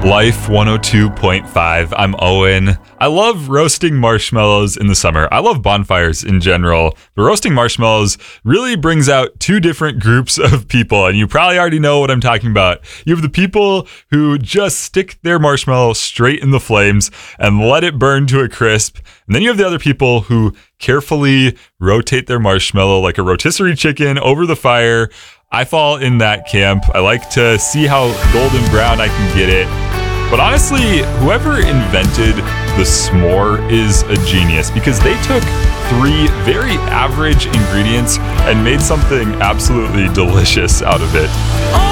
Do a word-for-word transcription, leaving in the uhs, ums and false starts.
Life one oh two point five. I'm Owen. I love roasting marshmallows in the summer. I love bonfires in general, but roasting marshmallows really brings out two different groups of people, and you probably already know what I'm talking about. You have the people who just stick their marshmallow straight in the flames and let it burn to a crisp, and then you have the other people who carefully rotate their marshmallow like a rotisserie chicken over the fire. I fall in that camp. I like to see how golden brown I can get it. But honestly, whoever invented the s'more is a genius, because they took three very average ingredients and made something absolutely delicious out of it.